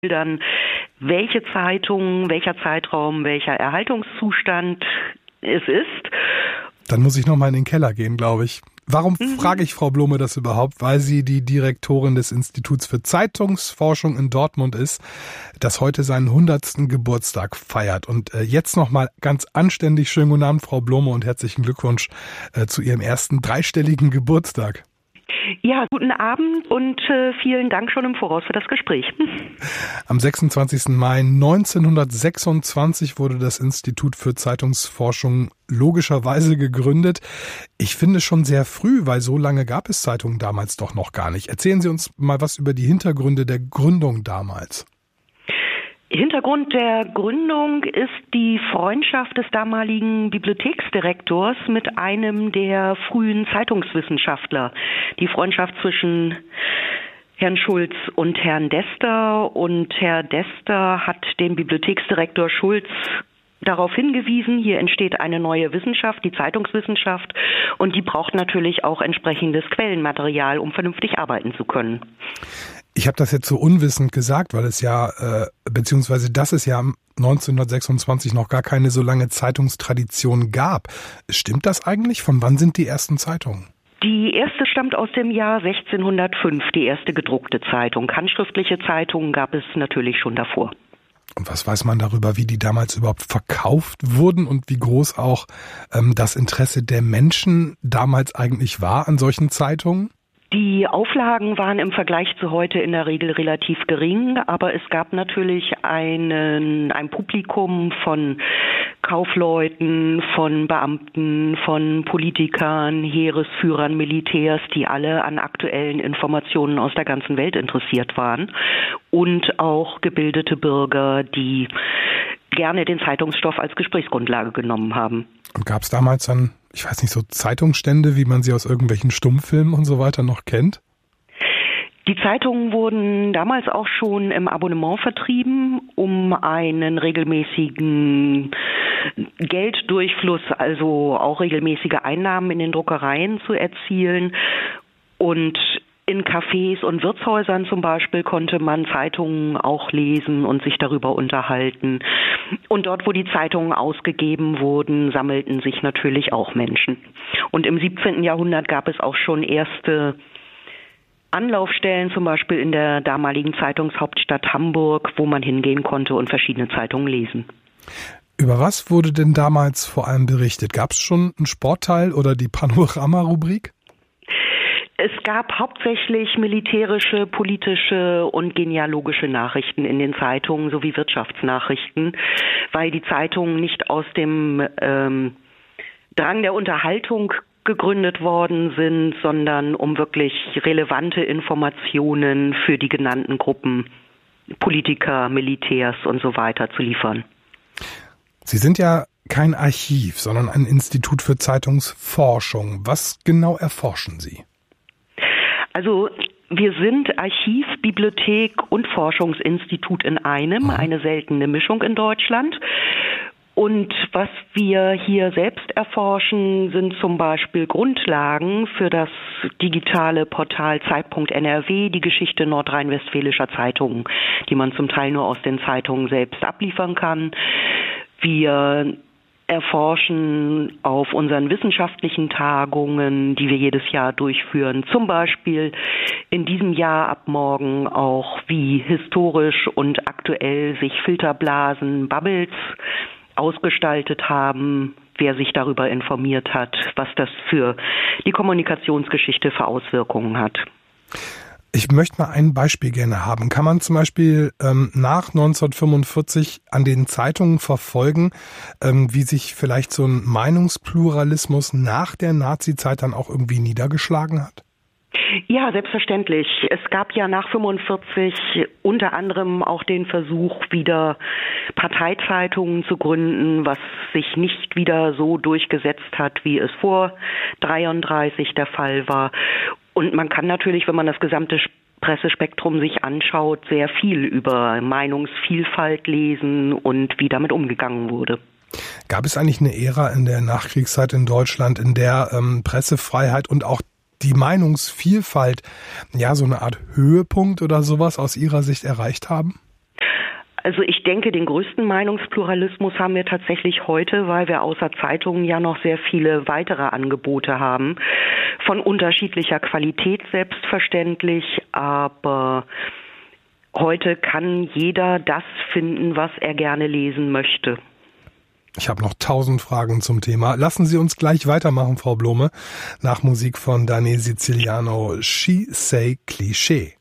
dann welche Zeitung, welcher Zeitraum, welcher Erhaltungszustand es ist. Dann muss ich nochmal in den Keller gehen, glaube ich. Warum frage ich Frau Blome das überhaupt? Weil sie die Direktorin des Instituts für Zeitungsforschung in Dortmund ist, das heute seinen 100. Geburtstag feiert. Und jetzt nochmal ganz anständig schönen guten Abend, Frau Blome, und herzlichen Glückwunsch zu Ihrem ersten dreistelligen Geburtstag. Ja, guten Abend und vielen Dank schon im Voraus für das Gespräch. Am 26. Mai 1926 wurde das Institut für Zeitungsforschung logischerweise gegründet. Ich finde schon sehr früh, weil so lange gab es Zeitungen damals doch noch gar nicht. Erzählen Sie uns mal was über die Hintergründe der Gründung damals. Hintergrund der Gründung ist die Freundschaft des damaligen Bibliotheksdirektors mit einem der frühen Zeitungswissenschaftler. Die Freundschaft zwischen Herrn Schulz und Herrn Dester. Und Herr Dester hat den Bibliotheksdirektor Schulz darauf hingewiesen, hier entsteht eine neue Wissenschaft, die Zeitungswissenschaft, und die braucht natürlich auch entsprechendes Quellenmaterial, um vernünftig arbeiten zu können. Ich habe das jetzt so unwissend gesagt, weil es ja, beziehungsweise dass es ja 1926 noch gar keine so lange Zeitungstradition gab. Stimmt das eigentlich? Von wann sind die ersten Zeitungen? Die erste stammt aus dem Jahr 1605, die erste gedruckte Zeitung. Handschriftliche Zeitungen gab es natürlich schon davor. Und was weiß man darüber, wie die damals überhaupt verkauft wurden und wie groß auch das Interesse der Menschen damals eigentlich war an solchen Zeitungen? Die Auflagen waren im Vergleich zu heute in der Regel relativ gering, aber es gab natürlich ein Publikum von Kaufleuten, von Beamten, von Politikern, Heeresführern, Militärs, die alle an aktuellen Informationen aus der ganzen Welt interessiert waren, und auch gebildete Bürger, die gerne den Zeitungsstoff als Gesprächsgrundlage genommen haben. Und gab es damals dann, ich weiß nicht, so Zeitungsstände, wie man sie aus irgendwelchen Stummfilmen und so weiter noch kennt? Die Zeitungen wurden damals auch schon im Abonnement vertrieben, um einen regelmäßigen Gelddurchfluss, also auch regelmäßige Einnahmen in den Druckereien zu erzielen. Und in Cafés und Wirtshäusern zum Beispiel konnte man Zeitungen auch lesen und sich darüber unterhalten. Und dort, wo die Zeitungen ausgegeben wurden, sammelten sich natürlich auch Menschen. Und im 17. Jahrhundert gab es auch schon erste Anlaufstellen, zum Beispiel in der damaligen Zeitungshauptstadt Hamburg, wo man hingehen konnte und verschiedene Zeitungen lesen. Über was wurde denn damals vor allem berichtet? Gab es schon einen Sportteil oder die Panorama-Rubrik? Es gab hauptsächlich militärische, politische und genealogische Nachrichten in den Zeitungen sowie Wirtschaftsnachrichten, weil die Zeitungen nicht aus dem Drang der Unterhaltung gegründet worden sind, sondern um wirklich relevante Informationen für die genannten Gruppen, Politiker, Militärs und so weiter zu liefern. Sie sind ja kein Archiv, sondern ein Institut für Zeitungsforschung. Was genau erforschen Sie? Also wir sind Archiv, Bibliothek und Forschungsinstitut in einem, eine seltene Mischung in Deutschland. Und was wir hier selbst erforschen, sind zum Beispiel Grundlagen für das digitale Portal Zeit.NRW, die Geschichte nordrhein-westfälischer Zeitungen, die man zum Teil nur aus den Zeitungen selbst abliefern kann. Wir erforschen auf unseren wissenschaftlichen Tagungen, die wir jedes Jahr durchführen, zum Beispiel in diesem Jahr ab morgen auch, wie historisch und aktuell sich Filterblasen, Bubbles ausgestaltet haben, wer sich darüber informiert hat, was das für die Kommunikationsgeschichte für Auswirkungen hat. Ich möchte mal ein Beispiel gerne haben. Kann man zum Beispiel nach 1945 an den Zeitungen verfolgen, wie sich vielleicht so ein Meinungspluralismus nach der Nazi-Zeit dann auch irgendwie niedergeschlagen hat? Ja, selbstverständlich. Es gab ja nach 45 unter anderem auch den Versuch, wieder Parteizeitungen zu gründen, was sich nicht wieder so durchgesetzt hat, wie es vor 33 der Fall war. Und man kann natürlich, wenn man das gesamte Pressespektrum sich anschaut, sehr viel über Meinungsvielfalt lesen und wie damit umgegangen wurde. Gab es eigentlich eine Ära in der Nachkriegszeit in Deutschland, in der Pressefreiheit und auch die Meinungsvielfalt ja so eine Art Höhepunkt oder sowas aus Ihrer Sicht erreicht haben? Also ich denke, den größten Meinungspluralismus haben wir tatsächlich heute, weil wir außer Zeitungen ja noch sehr viele weitere Angebote haben, von unterschiedlicher Qualität selbstverständlich, aber heute kann jeder das finden, was er gerne lesen möchte. Ich habe noch 1000 Fragen zum Thema. Lassen Sie uns gleich weitermachen, Frau Blome, nach Musik von Danny Siciliano, She Say Cliché.